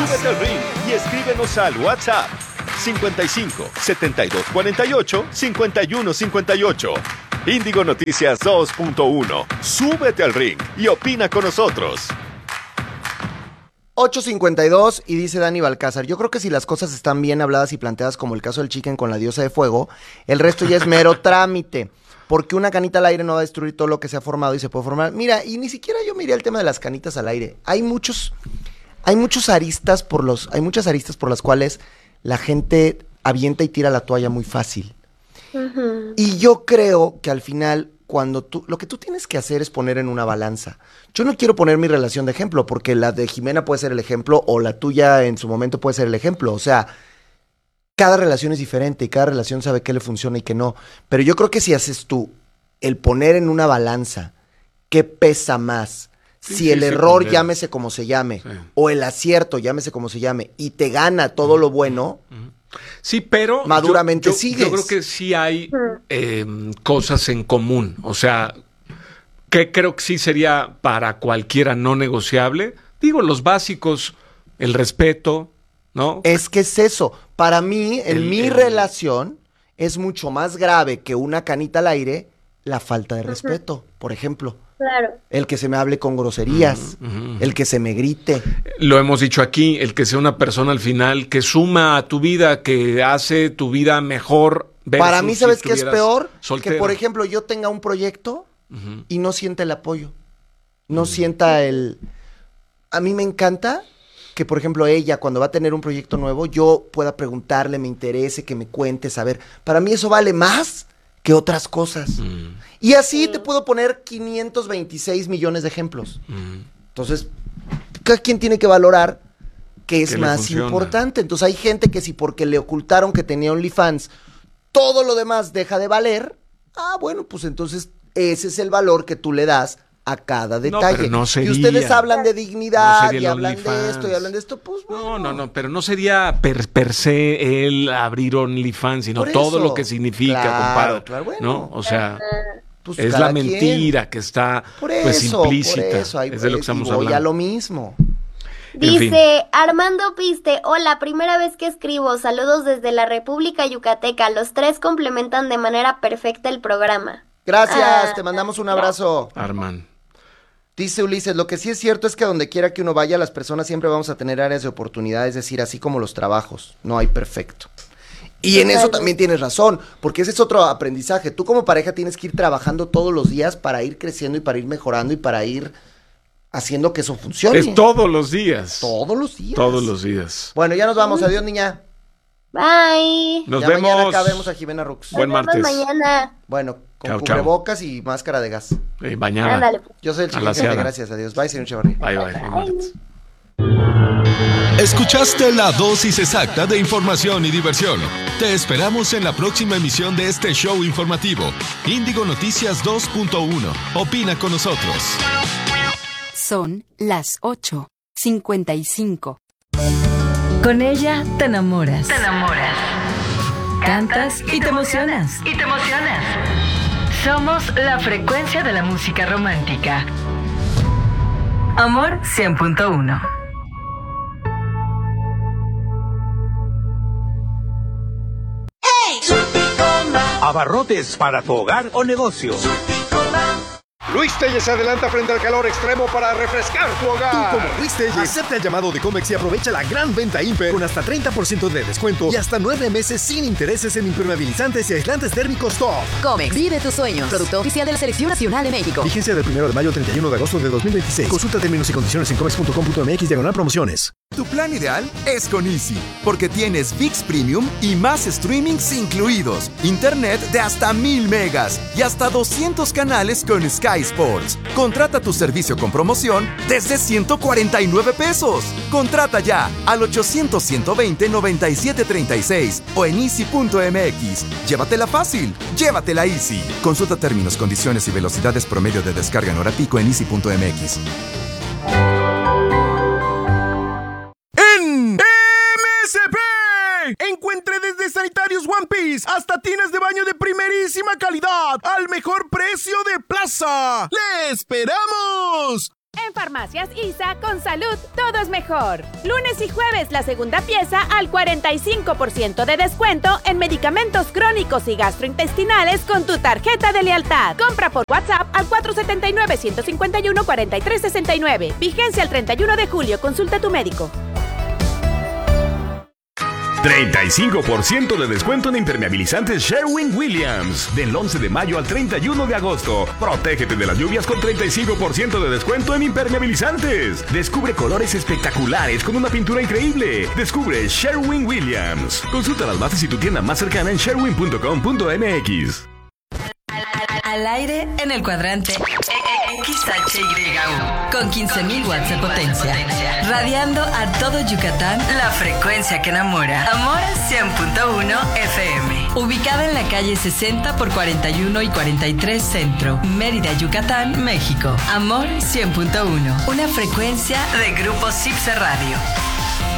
Súbete al ring y escríbenos al WhatsApp 55 72 48 51 58. Índigo Noticias 2.1. Súbete al ring y opina con nosotros. 8:52 y dice Dani Balcázar, yo creo que si las cosas están bien habladas y planteadas como el caso del Chicken con la diosa de fuego, el resto ya es mero trámite, porque una canita al aire no va a destruir todo lo que se ha formado y se puede formar. Mira, y ni siquiera yo miré el tema de las canitas al aire. Hay muchas aristas por las cuales la gente avienta y tira la toalla muy fácil. Uh-huh. Y yo creo que al final, lo que tú tienes que hacer es poner en una balanza. Yo no quiero poner mi relación de ejemplo, porque la de Jimena puede ser el ejemplo, o la tuya en su momento puede ser el ejemplo. O sea, cada relación es diferente y cada relación sabe qué le funciona y qué no. Pero yo creo que si haces tú el poner en una balanza qué pesa más, si el error, llámese como se llame, o el acierto, llámese como se llame, y te gana todo lo bueno, sí, pero maduramente sigues. Yo creo que sí hay cosas en común. O sea, que creo que sí sería para cualquiera no negociable. Digo, los básicos, el respeto, ¿no? Es que es eso. Para mí, en mi relación, es mucho más grave que una canita al aire la falta de respeto, por ejemplo. Claro. El que se me hable con groserías, el que se me grite. Lo hemos dicho aquí, el que sea una persona al final que suma a tu vida, que hace tu vida mejor. Para mí, ¿sabes qué es peor? Soltero. Que, por ejemplo, yo tenga un proyecto y no sienta el apoyo. No sienta el... A mí me encanta que, por ejemplo, ella, cuando va a tener un proyecto nuevo, yo pueda preguntarle, me interese, que me cuente, saber. Para mí eso vale más que otras cosas. Y así te puedo poner 526 millones de ejemplos. Entonces, cada quien tiene que valorar qué es más importante. Entonces, hay gente que si porque le ocultaron que tenía OnlyFans, todo lo demás deja de valer, bueno, pues entonces ese es el valor que tú le das a cada detalle. No, pero no sería, y ustedes hablan de dignidad, y hablan de esto, y hablan de esto, pues bueno. No, pero no sería per se el abrir OnlyFans, sino todo lo que significa, compadre. Claro, bueno. ¿No? O sea, pues es la mentira que está implícita. Por eso, es de lo que estamos hablando. Ya lo mismo. Dice Armando Piste, hola, primera vez que escribo, saludos desde la República Yucateca, los tres complementan de manera perfecta el programa. Gracias, te mandamos un abrazo. Armand. Dice Ulises, lo que sí es cierto es que donde quiera que uno vaya, las personas siempre vamos a tener áreas de oportunidad, es decir, así como los trabajos, no hay perfecto. Y en eso también tienes razón, porque ese es otro aprendizaje. Tú como pareja tienes que ir trabajando todos los días para ir creciendo y para ir mejorando y para ir haciendo que eso funcione. Es todos los días. Todos los días. Todos los días. Bueno, ya nos vamos. Adiós, niña. Bye. Nos ya vemos. Mañana acá vemos a Jimena Rux. Buen martes. Mañana. Bueno, con chau, cubrebocas y máscara de gas. Bañada. Ándale. Yo soy el Chicken Gente, gracias a Dios. Bye, señor Chavarri. Bye. Buen martes. Escuchaste la dosis exacta de información y diversión. Te esperamos en la próxima emisión de este show informativo. Índigo Noticias 2.1. Opina con nosotros. Son las 8:55. Con ella te enamoras. Te enamoras. Cantas y te emocionas. Y te emocionas. Somos la frecuencia de la música romántica. Amor 100.1. Abarrotes para tu hogar o negocio. Luis Telles se adelanta frente al calor extremo para refrescar tu hogar. Tú como Luis Telles, acepta el llamado de Comex y aprovecha la gran venta Imper con hasta 30% de descuento y hasta 9 meses sin intereses en impermeabilizantes y aislantes térmicos top. Comex, vive tus sueños. Producto oficial de la Selección Nacional de México. Vigencia del 1 de mayo al 31 de agosto de 2026. Consulta términos y condiciones en comex.com.mx/promociones. Tu plan ideal es con Easy, porque tienes ViX Premium y más streamings incluidos, internet de hasta 1000 megas y hasta 200 canales con Sky Sports. Contrata tu servicio con promoción desde 149 pesos. Contrata ya al 800-120-9736 o en easy.mx. Llévatela fácil, llévatela Easy. Consulta términos, condiciones y velocidades promedio de descarga en hora pico en easy.mx. MSP. Encuentre desde sanitarios One Piece hasta tinas de baño de primerísima calidad al mejor precio de plaza. ¡Le esperamos! En Farmacias ISA, con salud, todo es mejor. Lunes y jueves, la segunda pieza al 45% de descuento en medicamentos crónicos y gastrointestinales con tu tarjeta de lealtad. Compra por WhatsApp al 479-151-4369. Vigencia el 31 de julio. Consulta a tu médico. 35% de descuento en impermeabilizantes Sherwin-Williams. Del 11 de mayo al 31 de agosto. Protégete de las lluvias con 35% de descuento en impermeabilizantes. Descubre colores espectaculares con una pintura increíble. Descubre Sherwin-Williams. Consulta las bases y tu tienda más cercana en sherwin.com.mx. Al aire en el cuadrante XHYU con 15.000 watts de potencia, radiando a todo Yucatán, la frecuencia que enamora. Amor 100.1 FM, ubicada en la calle 60 por 41 y 43 Centro, Mérida, Yucatán, México. Amor 100.1, una frecuencia de Grupo Cipse Radio.